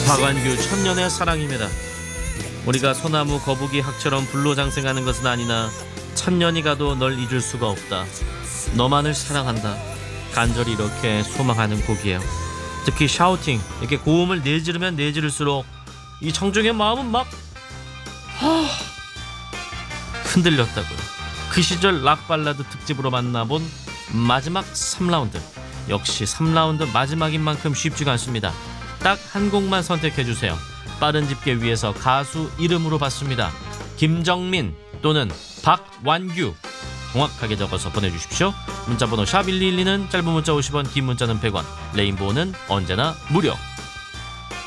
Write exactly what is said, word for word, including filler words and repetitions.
박완규 천년의 사랑입니다. 우리가 소나무 거북이 학처럼 불로장생하는 것은 아니나 천년이 가도 널 잊을 수가 없다. 너만을 사랑한다. 간절히 이렇게 소망하는 곡이에요. 특히 샤우팅, 이렇게 고음을 내지르면 내지를수록 이 청중의 마음은 막 하... 흔들렸다고요. 그 시절 락발라드 특집으로 만나본 마지막 삼 라운드. 역시 삼 라운드 마지막인 만큼 쉽지가 않습니다. 딱 한 곡만 선택해주세요. 빠른 집계 위해서 가수 이름으로 받습니다. 김정민 또는 박완규. 정확하게 적어서 보내주십시오. 문자번호 샵 일이일이는 짧은 문자 오십 원, 긴 문자는 백 원, 레인보우는 언제나 무료.